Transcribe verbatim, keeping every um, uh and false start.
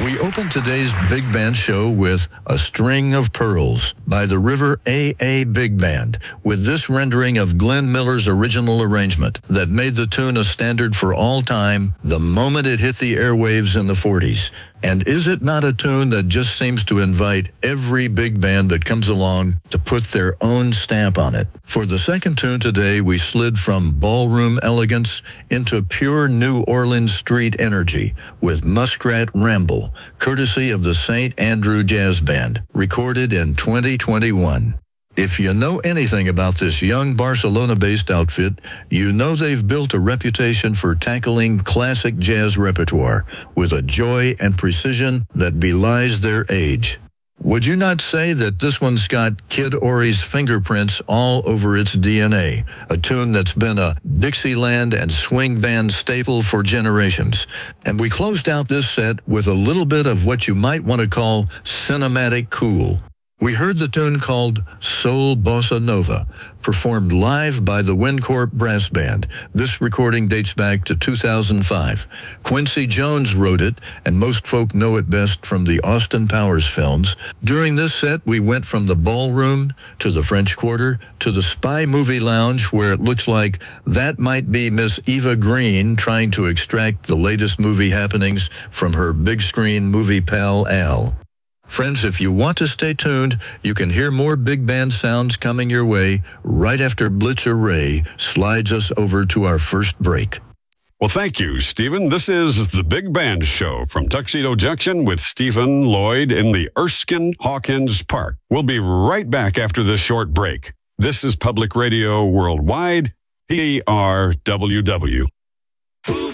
We open today's Big Band show with A String of Pearls by the River A A Big Band, with this rendering of Glenn Miller's original arrangement that made the tune a standard for all time the moment it hit the airwaves in the forties. And is it not a tune that just seems to invite every big band that comes along to put their own stamp on it? For the second tune today, we slid from ballroom elegance into pure New Orleans street energy with Muskrat Ramble, courtesy of the Saint Andrew Jazz Band, recorded in twenty twenty-one. If you know anything about this young Barcelona-based outfit, you know they've built a reputation for tackling classic jazz repertoire with a joy and precision that belies their age. Would you not say that this one's got Kid Ory's fingerprints all over its D N A, a tune that's been a Dixieland and swing band staple for generations? And we closed out this set with a little bit of what you might want to call cinematic cool. We heard the tune called Soul Bossa Nova, performed live by the Wincorp Brass Band. This recording dates back to two thousand five. Quincy Jones wrote it, and most folk know it best from the Austin Powers films. During this set, we went from the ballroom to the French Quarter to the Spy Movie Lounge, where it looks like that might be Miss Eva Green trying to extract the latest movie happenings from her big screen movie pal Al. Friends, if you want to stay tuned, you can hear more big band sounds coming your way right after Blitzer Ray slides us over to our first break. Well, thank you, Stephen. This is the Big Band Show from Tuxedo Junction with Stephen Lloyd in the Erskine Hawkins Park. We'll be right back after this short break. This is Public Radio Worldwide, P R W W.